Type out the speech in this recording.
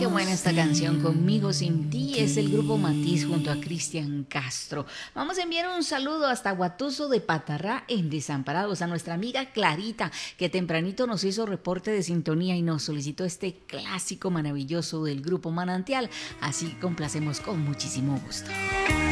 buena esta canción, Conmigo sin ti, es el grupo Matiz junto a Cristian Castro. Vamos a enviar un saludo hasta Guatuso de Patarrá en Desamparados a nuestra amiga Clarita, que tempranito nos hizo reporte de sintonía y nos solicitó este clásico maravilloso del grupo Manantial. Así complacemos con muchísimo gusto.